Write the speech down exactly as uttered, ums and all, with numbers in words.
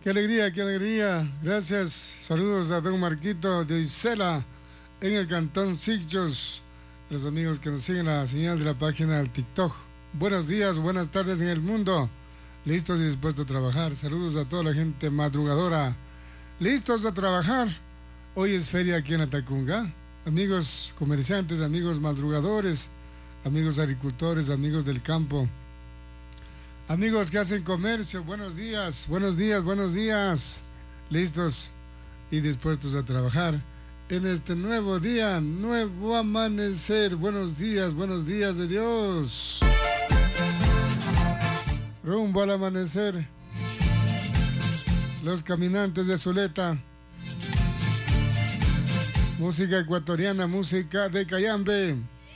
Qué alegría, qué alegría. Gracias. Saludos a don Marquito de Isela en el Cantón Sitges. Los amigos que nos siguen la señal de la página del TikTok. Buenos días, buenas tardes en el mundo. Listos y dispuestos a trabajar. Saludos a toda la gente madrugadora. Listos a trabajar. Hoy es feria aquí en Atacunga. Amigos comerciantes, amigos madrugadores, amigos agricultores, amigos del campo. Amigos que hacen comercio, buenos días, buenos días, buenos días. Listos y dispuestos a trabajar en este nuevo día, nuevo amanecer. Buenos días, buenos días de Dios. Rumbo al amanecer. Los caminantes de Zuleta. Música ecuatoriana, música de Cayambe.